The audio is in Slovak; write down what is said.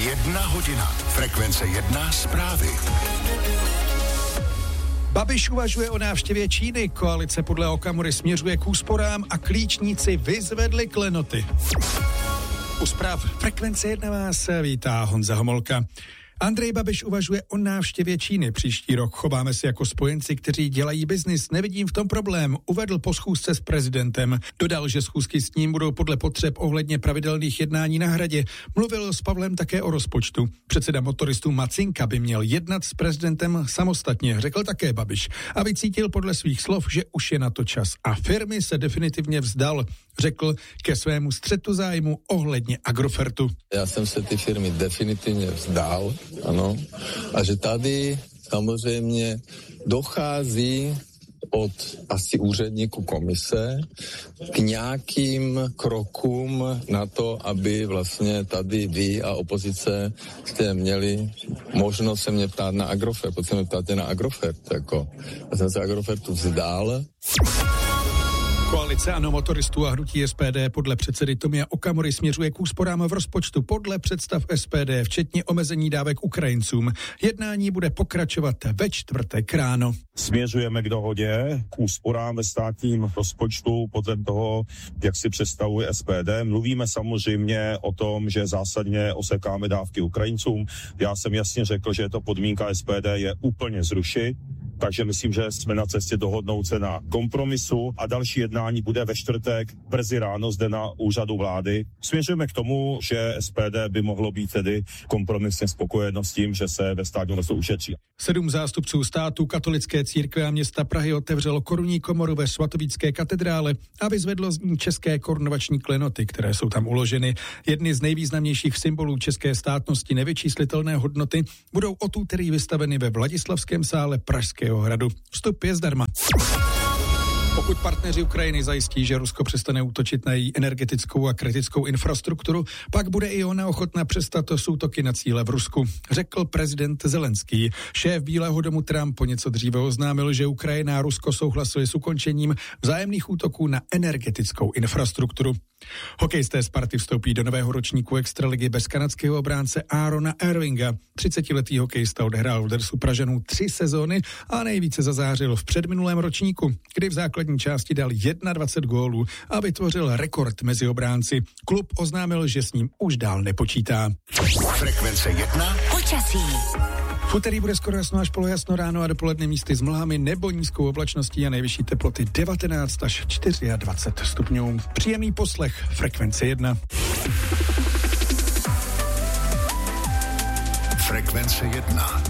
1 hodina. Frekvence 1 zprávy. Babiš uvažuje o návštěvě Číny, koalice podle Okamury směřuje k úsporám a klíčníci vyzvedli klenoty. U zpráv Frekvence 1 vás vítá Honza Homolka. Andrej Babiš uvažuje o návštěvě Číny příští rok. Chováme se jako spojenci, kteří dělají biznis. Nevidím v tom problém, uvedl po schůzce s prezidentem. Dodal, že schůzky s ním budou podle potřeb ohledně pravidelných jednání na Hradě. Mluvil s Pavlem také o rozpočtu. Předseda motoristů Macinka by měl jednat s prezidentem samostatně, řekl také Babiš. A vycítil podle svých slov, že už je na to čas. A firmy se definitivně vzdal, řekl ke svému střetu zájmu ohledně Agrofertu. Já jsem se ty firmy definitivně vzdal, ano, a že tady samozřejmě dochází od asi úředníků komise k nějakým krokům na to, aby vlastně tady vy a opozice jste měli možnost se mě ptát na Agrofert, protože mě ptáte na Agrofert, jako. Já jsem se Agrofertu vzdal. Koalice ANO motoristů a hnutí SPD podle předsedy Tomia Okamury směřuje k úsporám v rozpočtu podle představ SPD, včetně omezení dávek Ukrajincům. Jednání bude pokračovat ve čtvrtek ráno. Směřujeme k dohodě, k úsporám ve státním rozpočtu podle toho, jak si představuje SPD. Mluvíme samozřejmě o tom, že zásadně osekáme dávky Ukrajincům. Já jsem jasně řekl, že je to podmínka SPD je úplně zrušit. Takže myslím, že jsme na cestě dohodnout se na kompromisu a další jednání bude ve čtvrtek brzy ráno zde na úřadu vlády. Směřujeme k tomu, že SPD by mohlo být tedy kompromisně spokojeno s tím, že se ve státním rozpočtu ušetří. 7 zástupců státu, katolické církve a města Prahy otevřelo korunní komoru ve svatovícké katedrále a vyzvedlo z ní české korunovační klenoty, které jsou tam uloženy. Jedny z nejvýznamnějších symbolů české státnosti nevyčíslitelné hodnoty budou od úterý vystaveny ve Vladislavském sále Pražského hradu. Vstup je zdarma. Pokud partneři Ukrajiny zajistí, že Rusko přestane útočit na její energetickou a kritickou infrastrukturu, pak bude i ona ochotná přestat s útoky na cíle v Rusku, řekl prezident Zelenský. Šéf Bílého domu Trump po něco dříve oznámil, že Ukrajina a Rusko souhlasili s ukončením vzájemných útoků na energetickou infrastrukturu. Hokejisté Sparty vstoupí do nového ročníku extraligy bez kanadského obránce Aarona Irvinga. 30letý hokejista odehrál v dresu Pražanů 3 sezóny a nejvíce zazářil v předminulém ročníku, kdy v základní části dal 21 gólů a vytvořil rekord mezi obránci. Klub oznámil, že s ním už dál nepočítá. Frekvence 1. Počasí. V úterý bude skoro jasno až polojasno, ráno a dopoledne místy s mlhami nebo nízkou oblačností a nejvyšší teploty 19 až 24 stupňů. Příjemný poslech Frekvence 1. Frekvence 1.